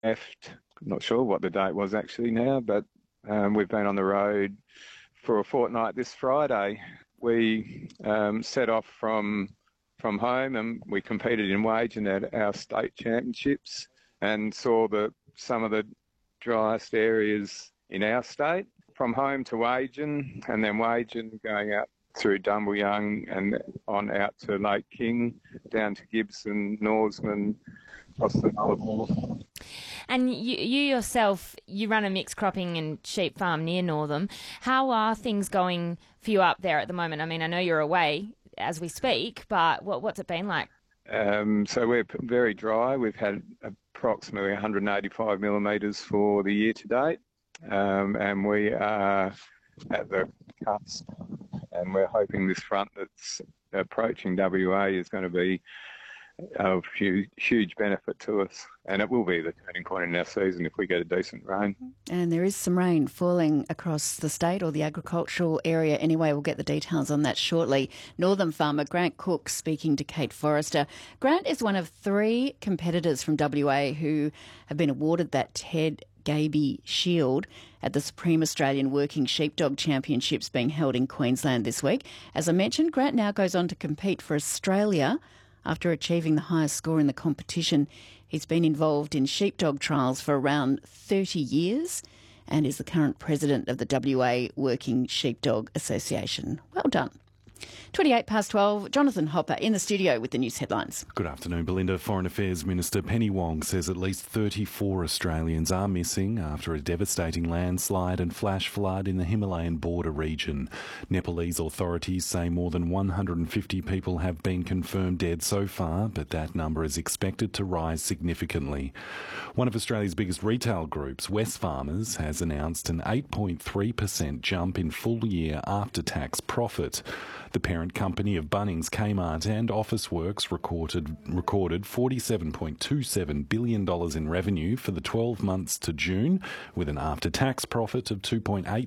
left. I'm not sure what the date was actually now, but we've been on the road for a fortnight this Friday. We set off from home and we competed in Wagen at our state championships and saw some of the driest areas in our state. From home to Wagen, and then Wagen going out through Dumbleyung and on out to Lake King, down to Gibson, Norseman, across the Nullarbor. And you yourself, you run a mixed cropping and sheep farm near Northam. How are things going for you up there at the moment? I mean, I know you're away as we speak, but what's it been like? So we're very dry. We've had approximately 185 millimetres for the year to date, and we are at the cusp, and we're hoping this front that's approaching WA is going to be of huge benefit to us, and it will be the turning point in our season if we get a decent rain. And there is some rain falling across the state, or the agricultural area anyway. We'll get the details on that shortly. Northern farmer Grant Cook speaking to Kate Forrester. Grant is one of 3 competitors from WA who have been awarded that Ted Gaby Shield at the Supreme Australian Working Sheepdog Championships being held in Queensland this week. As I mentioned, Grant now goes on to compete for Australia. After achieving the highest score in the competition, he's been involved in sheepdog trials for around 30 years and is the current president of the WA Working Sheepdog Association. Well done. 12:28, Jonathan Hopper in the studio with the news headlines. Good afternoon, Belinda. Foreign Affairs Minister Penny Wong says at least 34 Australians are missing after a devastating landslide and flash flood in the Himalayan border region. Nepalese authorities say more than 150 people have been confirmed dead so far, but that number is expected to rise significantly. One of Australia's biggest retail groups, Wesfarmers, has announced an 8.3% jump in full-year after-tax profit. The parent company of Bunnings, Kmart and Officeworks recorded $47.27 billion in revenue for the 12 months to June, with an after-tax profit of $2.8